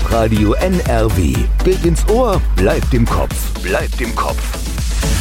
Live-Radio NRW. Bild ins Ohr, bleibt im Kopf. Bleibt im Kopf.